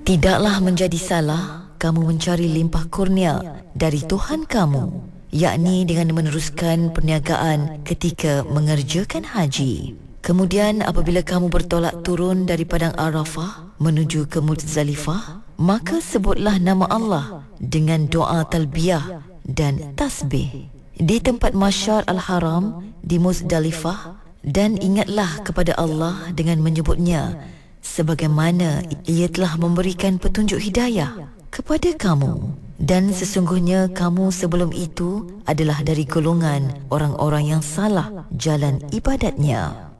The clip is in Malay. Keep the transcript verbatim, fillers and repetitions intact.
Tidaklah menjadi salah kamu mencari limpah kurnia dari Tuhan kamu, yakni dengan meneruskan perniagaan ketika mengerjakan haji. Kemudian apabila kamu bertolak turun dari padang Arafah menuju ke Muzdalifah, maka sebutlah nama Allah dengan doa talbiyah dan tasbih di tempat Masyar al-Haram di Muzdalifah, dan ingatlah kepada Allah dengan menyebutnya sebagaimana Ia telah memberikan petunjuk hidayah kepada kamu. Dan sesungguhnya kamu sebelum itu adalah dari golongan orang-orang yang salah jalan ibadatnya.